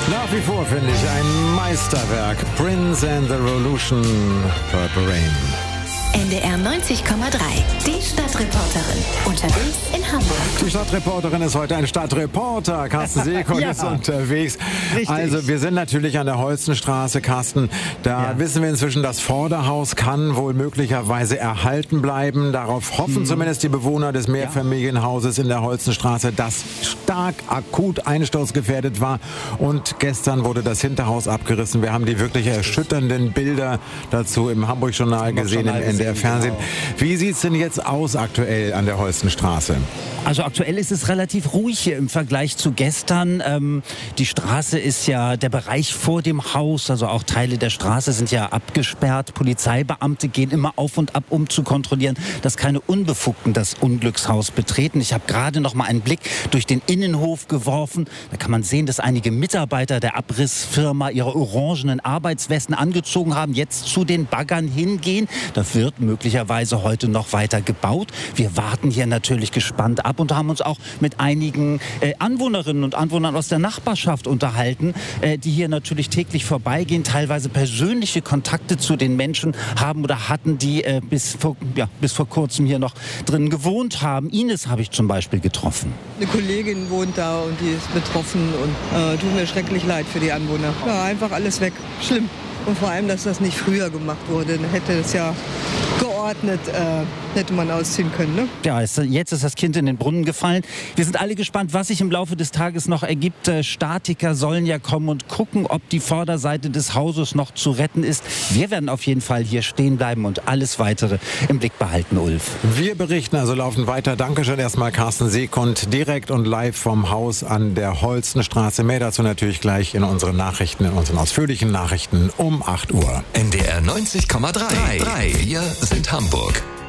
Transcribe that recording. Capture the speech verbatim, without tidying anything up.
Nach wie vor finde ich ein Meisterwerk. Prince and the Revolution, Purple Rain. N D R neunzig Komma drei, die Stadtreporterin, unterwegs in Hamburg. Die Stadtreporterin ist heute ein Stadtreporter. Carsten Seekon Ja. ist unterwegs. Richtig. Also wir sind natürlich an der Holstenstraße, Carsten. Da Ja. wissen wir inzwischen, das Vorderhaus kann wohl möglicherweise erhalten bleiben. Darauf hoffen zumindest die Bewohner des Mehrfamilienhauses in der Holstenstraße, das stark akut einsturzgefährdet war. Und gestern wurde das Hinterhaus abgerissen. Wir haben die wirklich erschütternden Bilder dazu im Hamburg-Journal gesehen, im N D R-Fernsehen. Wie sieht es denn jetzt aus aktuell an der Holstenstraße? Also aktuell ist es relativ ruhig hier im Vergleich zu gestern. Ähm, die Straße ist ja, der Bereich vor dem Haus, also auch Teile der Straße sind ja abgesperrt. Polizeibeamte gehen immer auf und ab, um zu kontrollieren, dass keine Unbefugten das Unglückshaus betreten. Ich habe gerade noch mal einen Blick durch den Innenhof geworfen. Da kann man sehen, dass einige Mitarbeiter der Abrissfirma ihre orangenen Arbeitswesten angezogen haben, jetzt zu den Baggern hingehen. Da wird möglicherweise heute noch weiter gebaut. Wir warten hier natürlich gespannt ab und haben uns auch mit einigen äh, Anwohnerinnen und Anwohnern aus der Nachbarschaft unterhalten, äh, die hier natürlich täglich vorbeigehen, teilweise persönliche Kontakte zu den Menschen haben oder hatten, die äh, bis, vor, ja, bis vor kurzem hier noch drin gewohnt haben. Ines habe ich zum Beispiel getroffen. Eine Kollegin wohnt da und die ist betroffen und äh, tut mir schrecklich leid für die Anwohner. Ja, einfach alles weg. Schlimm. Und vor allem, dass das nicht früher gemacht wurde. Dann hätte es ja geordnet, äh, hätte man ausziehen können. Ne? Ja, es, jetzt ist das Kind in den Brunnen gefallen. Wir sind alle gespannt, was sich im Laufe des Tages noch ergibt. Äh, Statiker sollen ja kommen und gucken, ob die Vorderseite des Hauses noch zu retten ist. Wir werden auf jeden Fall hier stehen bleiben und alles Weitere im Blick behalten, Ulf. Wir berichten also laufend weiter. Dankeschön erstmal Carsten Seekund, direkt und live vom Haus an der Holstenstraße. Mehr dazu natürlich gleich in unseren Nachrichten, in unseren ausführlichen Nachrichten um acht Uhr. N D R neunzig Komma drei. Wir sind Hamburg.